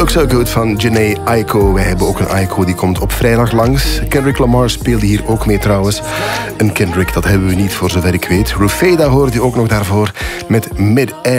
Look So Good van Jhené Aiko. Wij hebben ook een Aiko die komt op vrijdag langs. Kendrick Lamar speelde hier ook mee trouwens. Een Kendrick, dat hebben we niet voor zover ik weet. Rufeda hoorde je ook nog daarvoor met Mid-Air.